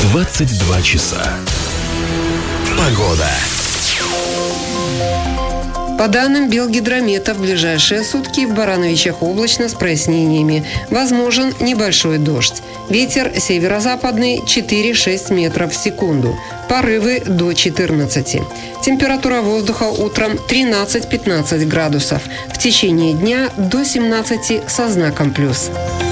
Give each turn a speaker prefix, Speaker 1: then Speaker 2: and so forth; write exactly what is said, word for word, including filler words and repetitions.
Speaker 1: двадцать два часа. Погода.
Speaker 2: По данным Белгидромета, в ближайшие сутки в Барановичах облачно с прояснениями. Возможен небольшой дождь. Ветер северо-западный четыре-шесть метров в секунду. Порывы до четырнадцати. Температура воздуха утром тринадцать-пятнадцать градусов. В течение дня до семнадцати со знаком плюс.